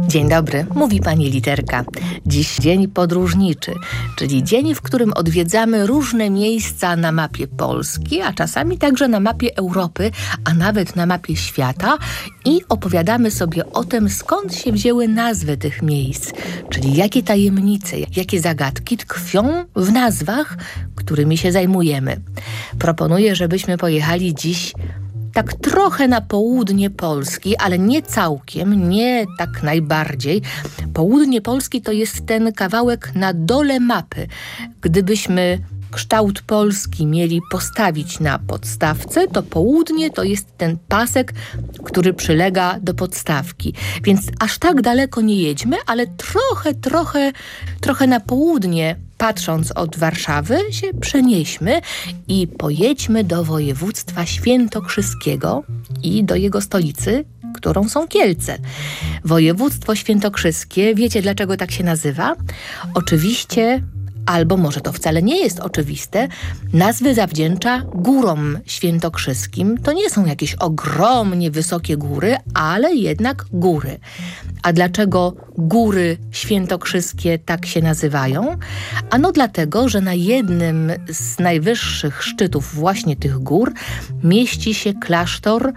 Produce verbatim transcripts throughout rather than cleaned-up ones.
Dzień dobry, mówi pani Literka. Dziś dzień podróżniczy, czyli dzień, w którym odwiedzamy różne miejsca na mapie Polski, a czasami także na mapie Europy, a nawet na mapie świata i opowiadamy sobie o tym, skąd się wzięły nazwy tych miejsc, czyli jakie tajemnice, jakie zagadki tkwią w nazwach, którymi się zajmujemy. Proponuję, żebyśmy pojechali dziś tak trochę na południe Polski, ale nie całkiem, nie tak najbardziej. Południe Polski to jest ten kawałek na dole mapy. Gdybyśmy kształt Polski mieli postawić na podstawce, to południe to jest ten pasek, który przylega do podstawki. Więc aż tak daleko nie jedźmy, ale trochę, trochę, trochę na południe, patrząc od Warszawy, się przenieśmy i pojedźmy do województwa świętokrzyskiego i do jego stolicy, którą są Kielce. Województwo świętokrzyskie, wiecie dlaczego tak się nazywa? Oczywiście, albo może to wcale nie jest oczywiste, nazwy zawdzięcza górom świętokrzyskim. To nie są jakieś ogromnie wysokie góry, ale jednak góry. A dlaczego góry świętokrzyskie tak się nazywają? Ano dlatego, że na jednym z najwyższych szczytów właśnie tych gór mieści się klasztor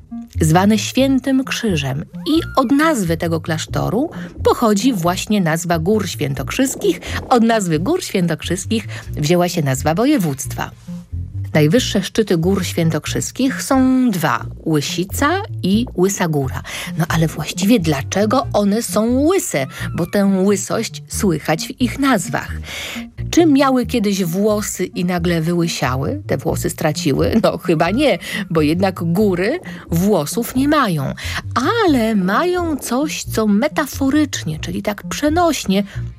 zwany Świętym Krzyżem. I od nazwy tego klasztoru pochodzi właśnie nazwa Gór Świętokrzyskich. Od nazwy Gór Świętokrzyskich wzięła się nazwa województwa. Najwyższe szczyty Gór Świętokrzyskich są dwa. Łysica i Łysa Góra. No ale właściwie dlaczego one są łyse? Bo tę łysość słychać w ich nazwach. Czy miały kiedyś włosy i nagle wyłysiały? Te włosy straciły? No chyba nie, bo jednak góry włosów nie mają. Ale mają coś, co metaforycznie, czyli tak przenośnie,